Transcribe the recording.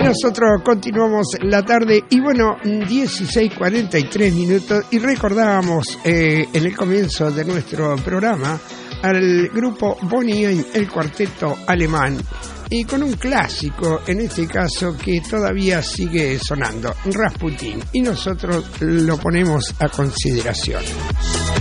nosotros continuamos la tarde y bueno, 16:43 y recordábamos en el comienzo de nuestro programa al grupo Bonnie M, el cuarteto alemán, y con un clásico, en este caso, que todavía sigue sonando, Rasputin, y nosotros lo ponemos a consideración.